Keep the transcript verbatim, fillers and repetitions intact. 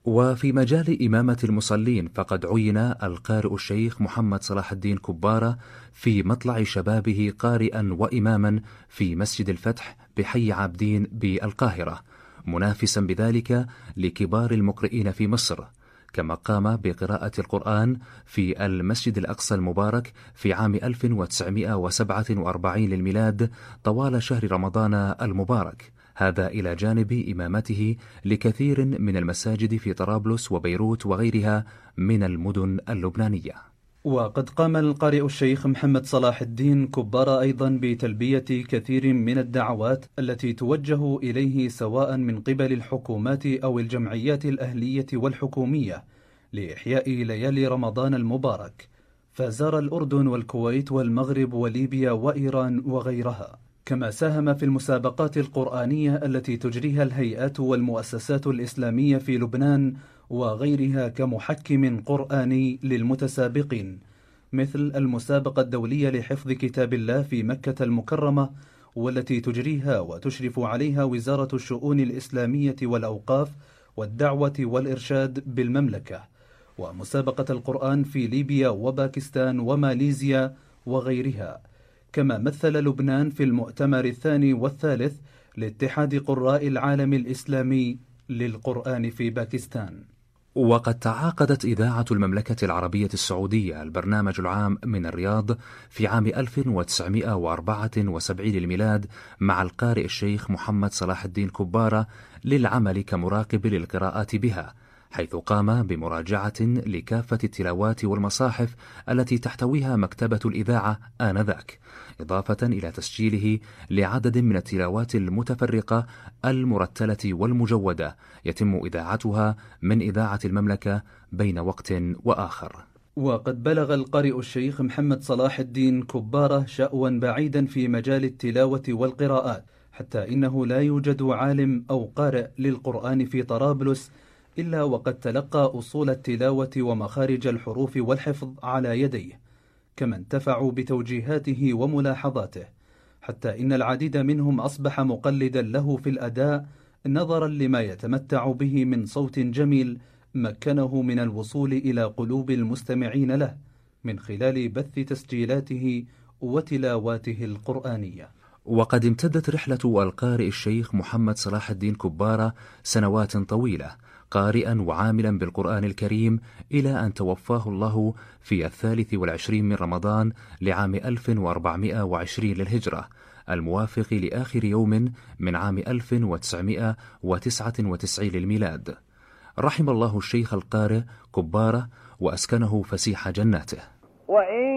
وفي مجال إمامة المصلين فقد عين القارئ الشيخ محمد صلاح الدين كبارة في مطلع شبابه قارئا وإماما في مسجد الفتح بحي عابدين بالقاهرة، منافسا بذلك لكبار المقرئين في مصر، كما قام بقراءة القرآن في المسجد الأقصى المبارك في عام ألف وتسعمائة وسبعة وأربعين للميلاد طوال شهر رمضان المبارك، هذا إلى جانب إمامته لكثير من المساجد في طرابلس وبيروت وغيرها من المدن اللبنانية. وقد قام القارئ الشيخ محمد صلاح الدين كبارة أيضا بتلبية كثير من الدعوات التي توجه إليه سواء من قبل الحكومات أو الجمعيات الأهلية والحكومية لإحياء ليالي رمضان المبارك، فزار الأردن والكويت والمغرب وليبيا وإيران وغيرها، كما ساهم في المسابقات القرآنية التي تجريها الهيئات والمؤسسات الإسلامية في لبنان وغيرها كمحكم قرآني للمتسابقين، مثل المسابقة الدولية لحفظ كتاب الله في مكة المكرمة والتي تجريها وتشرف عليها وزارة الشؤون الإسلامية والأوقاف والدعوة والإرشاد بالمملكة، ومسابقة القرآن في ليبيا وباكستان وماليزيا وغيرها، كما مثل لبنان في المؤتمر الثاني والثالث لاتحاد قراء العالم الإسلامي للقرآن في باكستان. وقد تعاقدت إذاعة المملكة العربية السعودية البرنامج العام من الرياض في عام ألف وتسعمائة وأربعة وسبعين للميلاد مع القارئ الشيخ محمد صلاح الدين كبارة للعمل كمراقب للقراءات بها، حيث قام بمراجعة لكافة التلاوات والمصاحف التي تحتويها مكتبة الإذاعة آنذاك، إضافة إلى تسجيله لعدد من التلاوات المتفرقة المرتلة والمجودة يتم إذاعتها من إذاعة المملكة بين وقت وآخر. وقد بلغ القارئ الشيخ محمد صلاح الدين كبارة شأوا بعيدا في مجال التلاوة والقراءات، حتى إنه لا يوجد عالم أو قارئ للقرآن في طرابلس إلا وقد تلقى أصول التلاوة ومخارج الحروف والحفظ على يديه، كما انتفعوا بتوجيهاته وملاحظاته، حتى إن العديد منهم أصبح مقلدا له في الأداء نظرا لما يتمتع به من صوت جميل مكنه من الوصول إلى قلوب المستمعين له من خلال بث تسجيلاته وتلاواته القرآنية. وقد امتدت رحلة القارئ الشيخ محمد صلاح الدين كبارة سنوات طويلة قارئا وعاملا بالقرآن الكريم إلى أن توفاه الله في الثالث والعشرين من رمضان لعام ألف وأربعمائة وعشرين للهجرة، الموافق لآخر يوم من عام ألف وتسعمائة وتسعة وتسعين للميلاد. رحم الله الشيخ القارئ كبارة وأسكنه فسيح جناته.